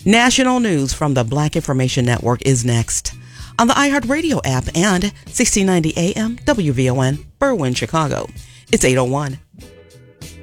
National news from the Black Information Network is next on the iHeartRadio app and 1690 AM WVON, Berwyn, Chicago. It's 8:01.